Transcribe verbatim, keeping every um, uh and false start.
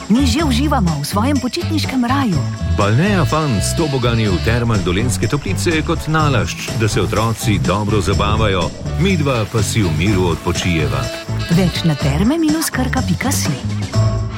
Mi že uživamo v svojem počitniškem raju. Balnea Fun s tobogani v termah Dolenjske Toplice je kot nalašč, da se otroci dobro zabavajo, midva pa si v miru odpočijeva. Več na terme minus krka pika si.